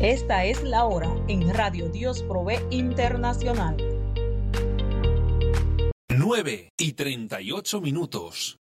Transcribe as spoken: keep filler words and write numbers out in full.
Esta es la hora en Radio Dios Provee Internacional. nueve y treinta y ocho minutos.